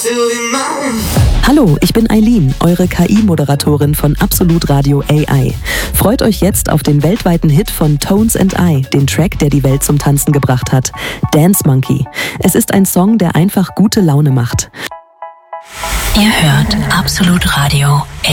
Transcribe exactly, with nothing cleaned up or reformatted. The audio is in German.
Hallo, ich bin Eileen, eure K I-Moderatorin von Absolut Radio A I. Freut euch jetzt auf den weltweiten Hit von Tones and I, den Track, der die Welt zum Tanzen gebracht hat. Dance Monkey. Es ist ein Song, der einfach gute Laune macht. Ihr hört Absolut Radio A